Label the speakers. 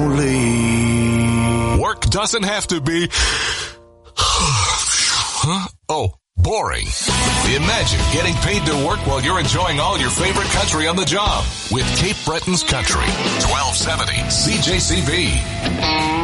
Speaker 1: Work doesn't have to be boring. Imagine getting paid to work while you're enjoying all your favorite country on the job with Cape Breton's Country. 1270 CJCB.